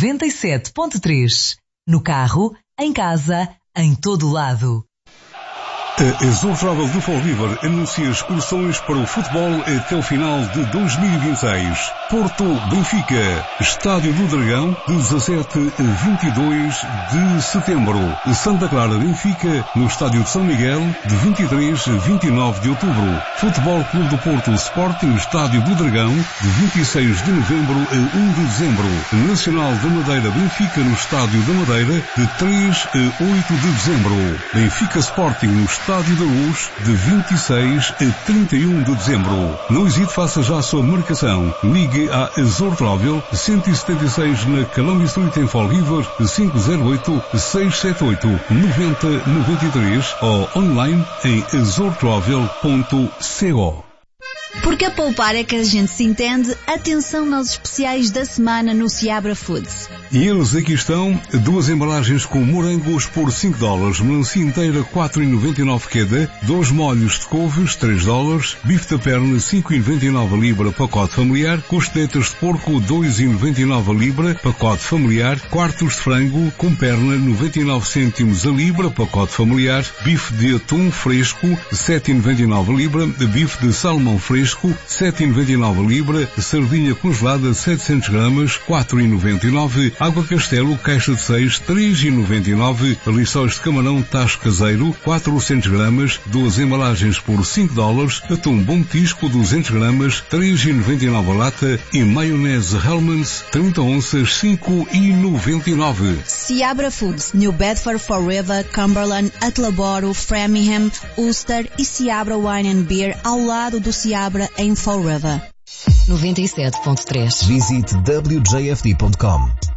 97.3. No carro, em casa, em todo lado. A Azul Travel do Fall River anuncia excursões para o futebol até o final de 2026. Porto Benfica, Estádio do Dragão, de 17 a 22 de setembro. Santa Clara Benfica, no Estádio de São Miguel, de 23 a 29 de outubro. Futebol Clube do Porto Sporting, Estádio do Dragão, de 26 de novembro a 1 de dezembro. Nacional da Madeira Benfica, no Estádio da Madeira, de 3 a 8 de dezembro. Benfica Sporting, no Estádio da Luz, de 26 a 31 de dezembro. Não hesite, faça já a sua marcação. Ligue a Azul Travel 176 na Columbia Street em Fall River, 508-678-9093 ou online em azultravel.co. Porque a poupar é que a gente se entende, atenção aos especiais da semana no Seabra Foods. E eles aqui estão, 2 embalagens com morangos por $5, melancia inteira 4,99 cada, 2 molhos de couves $3, bife da perna 5,99 a libra, pacote familiar, costeletas de porco 2,99 a libra, pacote familiar, quartos de frango com perna 99 cêntimos a libra, pacote familiar, bife de atum fresco 7,99 a libra, bife de salmão fresco 7,99 a libra, sardinha congelada 700 gramas 4,99, água Castelo caixa de 6 3,99, lições de camarão tacho caseiro 400 gramas 2 embalagens por $5, atum bom petisco 200 gramas 3,99 a lata e maionese Hellmann's 30 onças 5,99. Seabra Foods, New Bedford, Fall River, Cumberland, Attleboro, Framingham, Ulster e Seabra Wine and Beer ao lado do Seabra em Fall River. 97.3. Visite wjfd.com.